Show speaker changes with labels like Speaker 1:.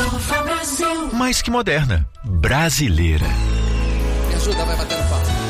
Speaker 1: Mais que moderna, brasileira.
Speaker 2: Me ajuda, vai bater no pau.